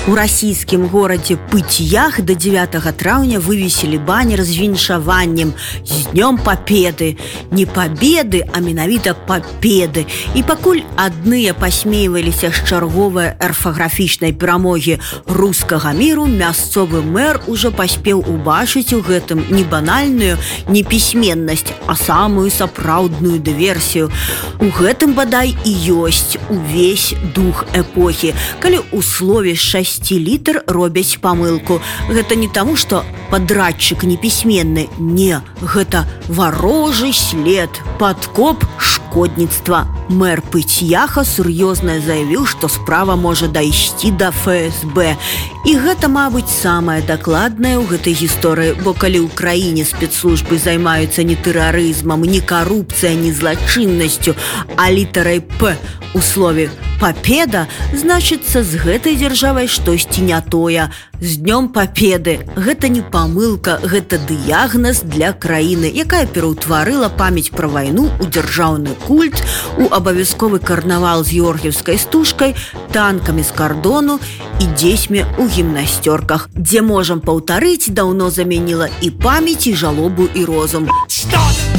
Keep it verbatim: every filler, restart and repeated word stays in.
У расійскім горадзе Пытьях до дзевятага траўня вывесілі баннер з віншаваннем з Днём Пабеды. Не пабеды, а менавіта пабеды. І пакуль адныя пасмейваліся з чарговай арфаграфічнай перамогі рускага міру, мясцовы мэр ужо паспеў убачыць у гэтым не банальную непісьменнасць, а самую сапраўдную дыверсію. У гэтым бадай і ёсць увесь дух эпохі, калі ў слове шасці літр робяць памылку. Гэта не таму, што падрадчык непісьменны. Не, гэта варожы след, падкоп, шкодніцтва. Мэр Пытьяха сур'ёзна заявіў, што справа можа дайсці да эф эс бэ. І гэта, мабыць, самае дакладнае ў гэтай гісторыі, бо калі ў краіне спецслужбы займаюцца не тэрарызмам, не карупцыя, не злачыннасцю, а літарай «П» у слове «пабеда», значыцца, з гэтай дзяржавай штосьці не тое. З Днём Пабеды. Гэта не памылка, гэта дыягназ для краіны, якая пераўтварыла памяць пра вайну ў дзяржаўны культ, у абавязковы карнавал з георгіевскай стужкай, танкамі з кардону і дзецьмі ў гімнасцёрках, дзе можам паўтарыць, даўно замяніла і памяць, і жалобу, і розум.